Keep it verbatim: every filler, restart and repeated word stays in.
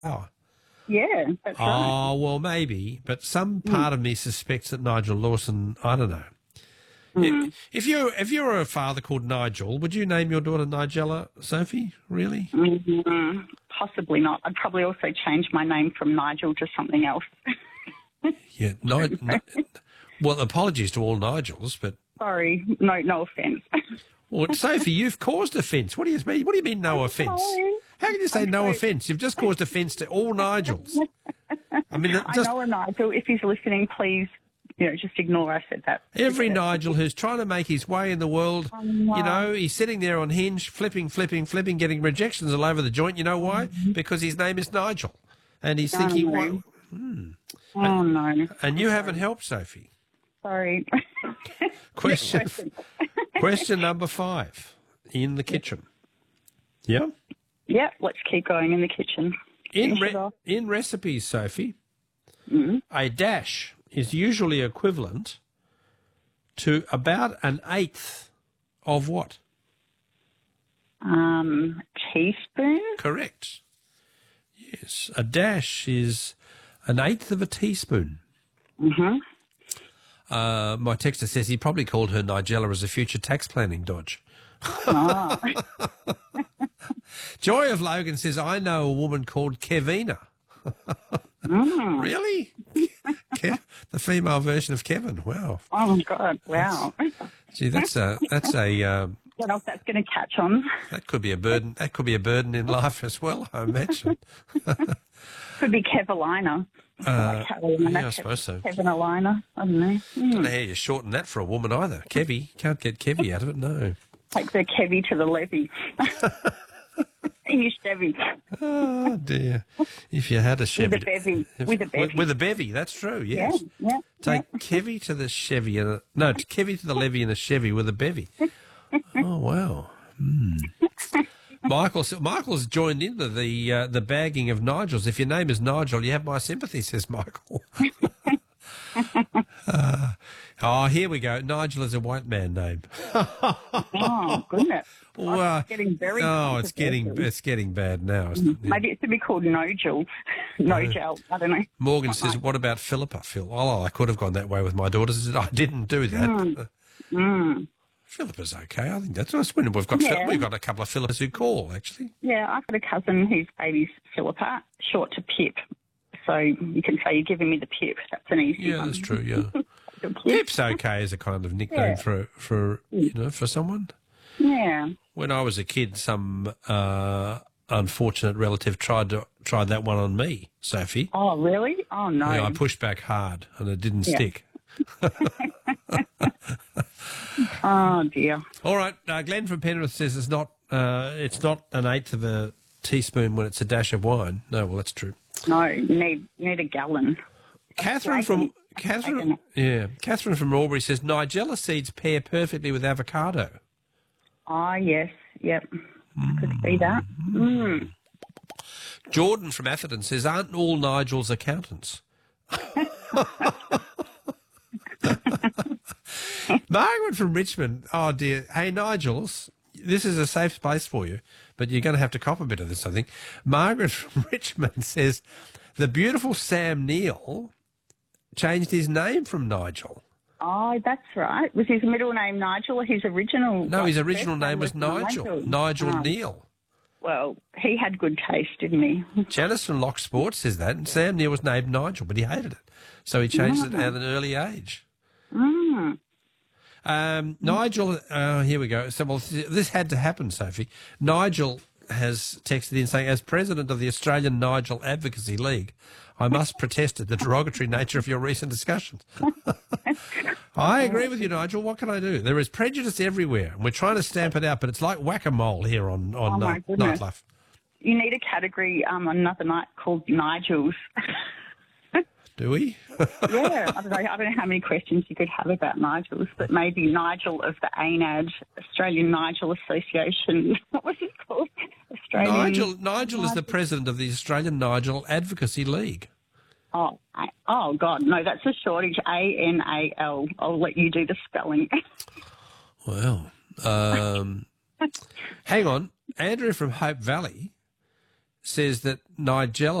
Oh. Yeah, that's right. Oh, well, maybe, but some part mm. of me suspects that Nigel Lawson, I don't know. Mm. If, if you if you were a father called Nigel, would you name your daughter Nigella, Sophie? Really? Mm-hmm. Possibly not. I'd probably also change my name from Nigel to something else. yeah. No, no, well, apologies to all Nigels, but sorry, no, no offence. Well, Sophie, you've caused offence. What do you mean? What do you mean, no offence? How can you say I'm no sorry. offence? You've just caused offence to all Nigels. I mean, just, I know a Nigel. If he's listening, please, you know, just ignore I said that. Every Nigel who's trying to make his way in the world, oh, no. you know, he's sitting there on Hinge, flipping, flipping, flipping, getting rejections all over the joint. You know why? Mm-hmm. Because his name is Nigel, and he's oh, thinking, no. well, hmm. oh and, no, and you haven't helped, Sophie. Sorry. Question. Question number five, in the kitchen. Yeah? Yeah, let's keep going in the kitchen. In, re in recipes, Sophie, mm-hmm. a dash is usually equivalent to about an eighth of what? Um, teaspoon? Correct. Yes, a dash is an eighth of a teaspoon. Mm-hmm. Uh, my texter says he probably called her Nigella as a future tax planning dodge. Oh. Joy of Logan says, I know a woman called Kevina. mm. Really? Kev, the female version of Kevin. Wow. Oh, God. Wow. That's, gee, that's a... That's a um, I don't know if that's going to catch on. That could be a burden. That could be a burden in life as well, I imagine. Could be Kevalina. Uh, like yeah, I suppose so. Kevinalina. I don't know. Mm. I don't know how you shorten that for a woman either. Kevy. Can't get Kevy out of it, no. Take the Kevy to the levy. In your Chevy. Oh, dear. If you had a Chevy. With a bevy. If, with a bevy. With, with a bevy, that's true, yes. Yeah, yeah. Take yeah. Kevy to the Chevy. And a, no, Kevy to the levy and a Chevy with a bevy. Oh, wow. Mm. Michael, Michael's joined into the uh, the bagging of Nigels. If your name is Nigel, you have my sympathy, says Michael. uh, oh, here we go. Nigel is a white man name. Oh, goodness. Well, oh, it's getting very Oh, it's getting it's getting bad now, isn't it? Maybe it should be called Nogel. Nogel, uh, I don't know. Morgan Not says, right. what about Philippa, Phil? Oh, I could have gone that way with my daughters. I didn't do that. Mm. Mm. Philippa's okay. I think that's nice. We've got yeah. we've got a couple of Philippas who call, actually. Yeah, I've got a cousin whose baby's Philippa, short to Pip. So you can say you're giving me the Pip. That's an easy yeah, one. Yeah, that's true, yeah. Pip's okay as a kind of nickname yeah. for, for, you know, for someone. Yeah. When I was a kid, some uh, unfortunate relative tried to tried that one on me, Sophie. Oh, really? Oh, no. Yeah, I pushed back hard and it didn't yeah. stick. Oh, dear. All right. Uh, Glenn from Penrith says it's not uh, it's not an eighth of a teaspoon when it's a dash of wine. No, well, that's true. No, you need, you need a gallon. Catherine from Catherine, yeah, Catherine from Albury says Nigella seeds pair perfectly with avocado. Ah, oh, yes, yep. Mm. Could see that. Mm. Jordan from Atherton says, aren't all Nigels accountants? Margaret from Richmond, oh dear. Hey, Nigels, this is a safe space for you, but you're going to have to cop a bit of this, I think. Margaret from Richmond says, the beautiful Sam Neill changed his name from Nigel. Oh, that's right. Was his middle name Nigel or his original? No, his original name was Nigel. Nigel, Nigel oh. Neill. Well, he had good taste, didn't he? Janice from Lock Sports says that, and Sam Neill was named Nigel, but he hated it. So he changed mm. it at an early age. Mm. Um, Nigel, uh, here we go. So, well, this had to happen, Sophie. Nigel has texted in saying, as president of the Australian Nigel Advocacy League, I must protest at the derogatory nature of your recent discussions. I agree with you, Nigel. What can I do? There is prejudice everywhere, and we're trying to stamp it out, but it's like whack-a-mole here on, on oh uh, Nightlife. You need a category um, on another night called Nigels. Do we? Yeah, I don't know. I don't know how many questions you could have about Nigels, but maybe Nigel of the A N A D, Australian Nigel Association. What was it called? Australian Nigel. Nigel, Nigel is the president of the Australian Nigel Advocacy League. Oh, I, oh God, no, that's a shortage. A N A L. I'll let you do the spelling. Well, um, hang on. Andrew from Hope Valley says that Nigella